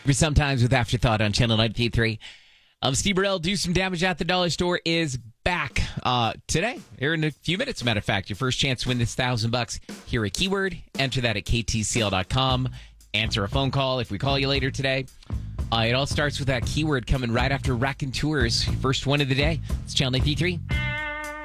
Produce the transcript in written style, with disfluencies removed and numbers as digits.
Sometimes with Afterthought on Channel 93. Steve Burrell, Do Some Damage at the Dollar Store is back today, here in a few minutes. Matter of fact, your first chance to win this $1,000. Hear a keyword, enter that at ktcl.com, answer a phone call if we call you later today. It all starts with that keyword coming right after Raconteurs. First one of the day. It's Channel 93.